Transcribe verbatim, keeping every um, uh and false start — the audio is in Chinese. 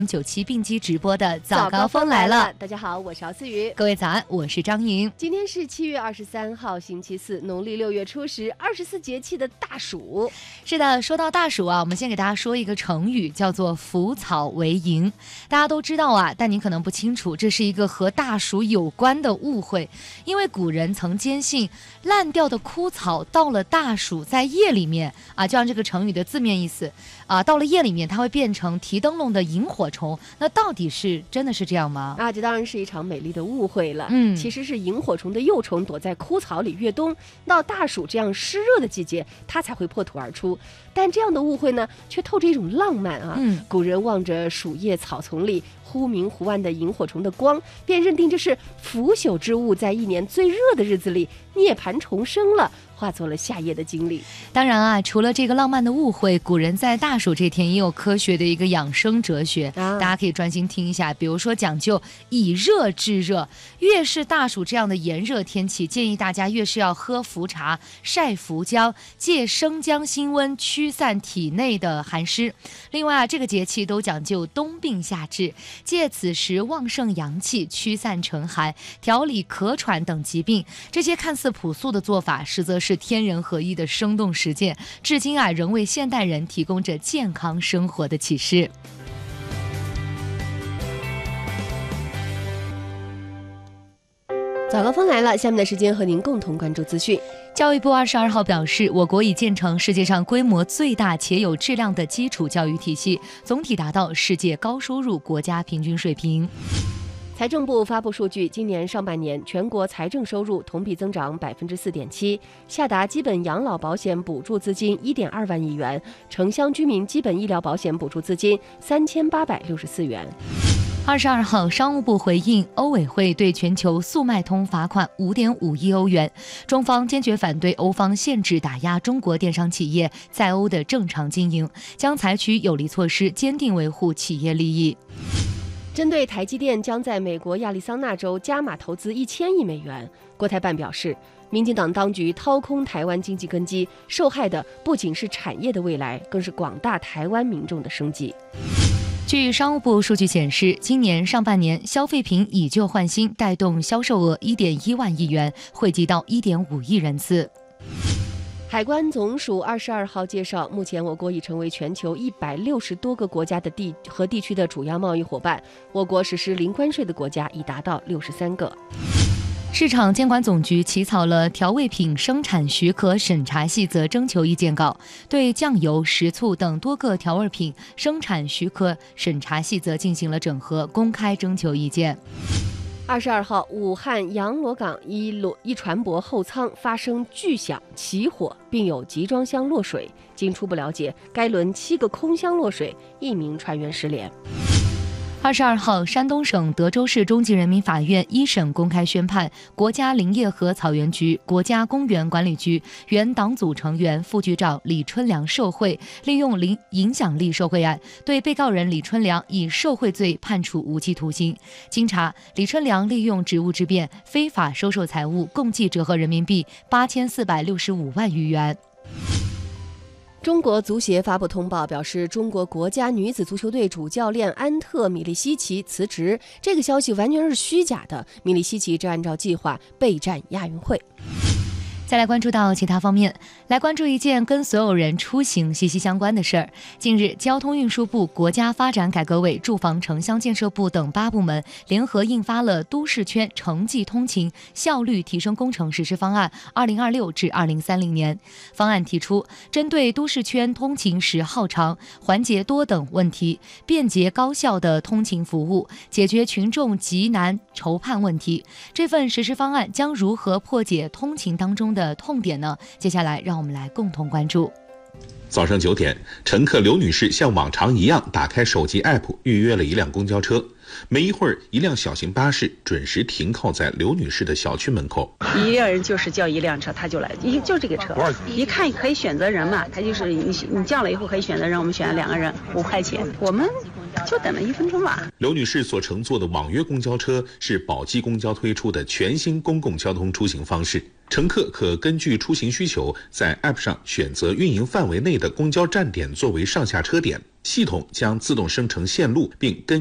九期并机直播的早高峰来了。 大家好，我是敖思雨。 各位早安，我是张莹。 今天是七月二十三号，星期四，农历六月初十，二十四节气的大暑。 是的，说到大暑啊，我们先给大家说一个成语，叫做腐草为营。大家都知道啊，但您可能不清楚，这是一个和大暑有关的误会。因为古人曾坚信，烂掉的枯草到了大暑，在夜里面啊，就像这个成语的字面意思啊，到了夜里面，它会变成提灯笼的萤火虫。那到底是真的是这样吗？ 啊，这当然是一场美丽的误会了。 嗯， 其实是萤火虫的幼虫躲在枯草里越冬，到大暑这样湿热的季节，它才会破土而出。但这样的误会呢，却透着一种浪漫啊。 嗯， 古人望着鼠叶草丛里忽明忽暗的萤火虫的光，便认定这是腐朽之物在一年最热的日子里涅槃重生了，化作了夏夜的经历。 当然啊，除了这个浪漫的误会，古人在大暑这天也有科学的一个养生哲学，啊、大家可以专心听一下。比如说讲究以热制热，越是大暑这样的炎热天气，建议大家越是要喝茯茶、晒浮姜，借生姜辛温，驱散体内的寒湿。另外啊，这个节气都讲究冬病夏治，借此时旺盛阳气，驱散沉寒，调理咳喘等疾病。这些看似朴素的做法，实则是天人合一的生动实践，至今啊仍为现代人提供着健康生活的启示。 早高峰来了，下面的时间和您共同关注资讯。 教育部二十二号表示，我国已建成世界上规模最大且有质量的基础教育体系，总体达到世界高收入国家平均水平。 财政部发布数据，今年上半年全国财政收入同比增长百分之四点七，下达基本养老保险补助资金一点二万亿元，城乡居民基本医疗保险补助资金三千八百六十四元。 二十二号，商务部回应欧委会对全球速卖通罚款五点五亿欧元，中方坚决反对欧方限制打压中国电商企业在欧的正常经营，将采取有力措施，坚定维护企业利益。 针对台积电将在美国亚利桑那州加码投资一千亿美元，国台办表示，民进党当局掏空台湾经济根基，受害的不仅是产业的未来，更是广大台湾民众的生计。 据商务部数据显示，今年上半年消费品以旧换新带动销售额一点一万亿元，汇集到一点五亿人次。 海关总署二十二号介绍，目前我国已成为全球一百六十多个国家的地和地区的主要贸易伙伴，我国实施零关税的国家已达到六十三个。 市场监管总局起草了调味品生产许可审查细则征求意见稿，对酱油、食醋等多个调味品生产许可审查细则进行了整合，公开征求意见。 二十二号，武汉洋螺港一螺一船舶后舱发生巨响起火，并有集装箱落水。经初步了解，该轮七个空箱落水，一名船员失联。 二十二号，山东省德州市中级人民法院一审公开宣判，国家林业和草原局、国家公园管理局原党组成员、副局长李春良受贿，利用影响力受贿案，对被告人李春良以受贿罪判处无期徒刑。经查，李春良利用职务之便非法收受财物，共计折合人民币八千四百六十五万余元。 中国足协发布通报表示，中国国家女子足球队主教练安特·米利西奇辞职，这个消息完全是虚假的。米利西奇正按照计划备战亚运会。 再来关注到其他方面，来关注一件跟所有人出行息息相关的事儿。近日，交通运输部、国家发展改革委、住房城乡建设部等八部门联合印发了《都市圈城际通勤效率提升工程实施方案（二零二六至二零三零年）》。方案提出，针对都市圈通勤时耗长、环节多等问题，便捷高效的通勤服务，解决群众急难筹盼问题。这份实施方案将如何破解通勤当中的的痛点呢？接下来让我们来共同关注。 早上九点，乘客刘女士像往常一样打开手机 app 预约了一辆公交车。没一会儿，一辆小型巴士准时停靠在刘女士的小区门口。 一个人就是叫一辆车，他就来，一就这个车。一看可以选择人嘛，他就是你你叫了以后可以选择人，我们选了两个人，五块钱。我们就等了一分钟吧。 刘女士所乘坐的网约公交车是宝鸡公交推出的全新公共交通出行方式，乘客可根据出行需求，在 App 上选择运营范围内的公交站点作为上下车点，系统将自动生成线路，并根